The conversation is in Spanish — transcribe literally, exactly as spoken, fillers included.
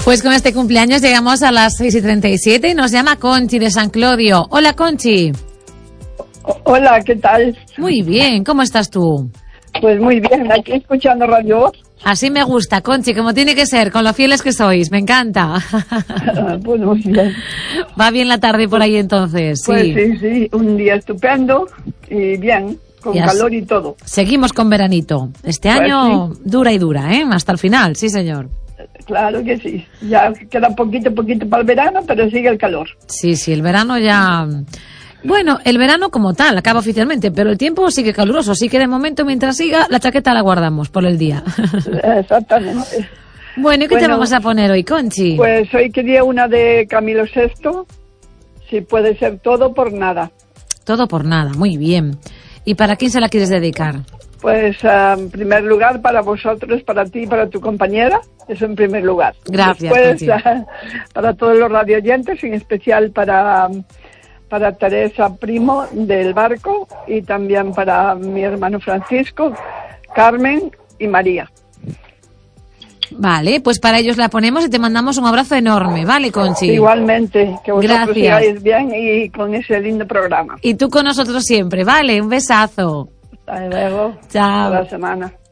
Pues con este cumpleaños llegamos a las seis y treinta y siete y nos llama Conchi de San Clodio. Hola, Conchi. Hola, ¿qué tal? Muy bien, ¿cómo estás tú? Pues muy bien, aquí escuchando Radio Voz. Así me gusta, Conchi, como tiene que ser, con lo fieles que sois, me encanta. Pues muy bien. Va bien la tarde por ahí entonces, sí. Pues sí, sí, un día estupendo y bien, con Ya calor y todo. Seguimos con veranito. Este Pues año sí. dura y dura, ¿eh? Hasta el final, sí señor. Claro que sí, ya queda poquito, poquito para el verano, pero sigue el calor. Sí, sí, el verano ya... Bueno, el verano como tal, acaba oficialmente, pero el tiempo sigue caluroso, así que de momento, mientras siga, la chaqueta la guardamos por el día. Exactamente. Bueno, ¿y qué Bueno, te vamos a poner hoy, Conchi? Pues hoy quería una de Camilo sexto, si puede ser todo por nada. Todo por nada, muy bien. ¿Y para quién se la quieres dedicar? Pues uh, en primer lugar para vosotros, para ti y para tu compañera, eso en primer lugar. Gracias, Después, Conchi. uh, para todos los radioyentes, en especial para, para Teresa Primo del Barco y también para mi hermano Francisco, Carmen y María. Vale, pues para ellos la ponemos y te mandamos un abrazo enorme, ¿vale, Conchi? Igualmente, que vosotros Gracias. sigáis bien y con ese lindo programa. Y tú con nosotros siempre, ¿vale? Un besazo. Hasta luego. Chao. Hasta la semana.